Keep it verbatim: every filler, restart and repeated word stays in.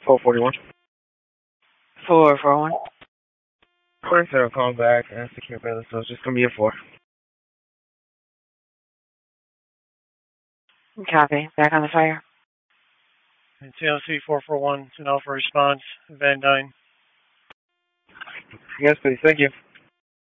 four forty-one. four four one. First, they'll call back and secure bailiff, so it's just going to be a four. Copy. Back on the fire. And T L C four four one, an alpha response, Van Dyne. Yes, please. Thank you.